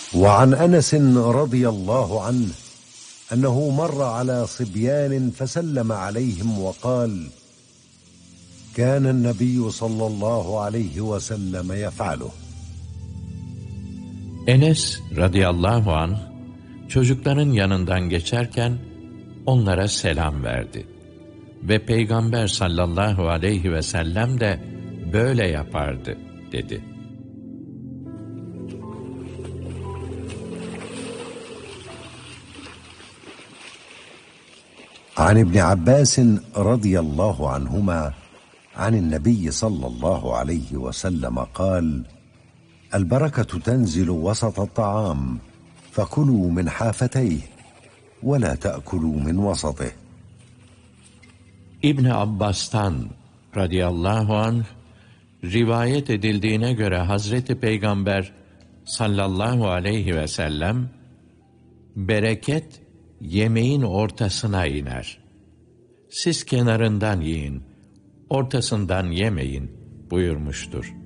وعن أنس رضي الله عنه أنه مر على صبيان فسلم عليهم وقال: كان النبي صلى الله عليه وسلم يفعله. Enes radıyallahu anh çocukların yanından geçerken onlara selam verdi. Ve Peygamber sallallahu aleyhi ve sellem de böyle yapardı dedi. عن ابن عباس رضي الله عنهما عن النبي صلى الله عليه وسلم قال: البركة تنزل وسط الطعام فكلوا من حافتيه ولا تأكلوا من وسطه. İbn Abbas'tan radıyallahu anh rivayet edildiğine göre Hazreti Peygamber sallallahu aleyhi ve sellem bereket yemeğin ortasına iner. Siz kenarından yiyin, ortasından yemeyin buyurmuştur.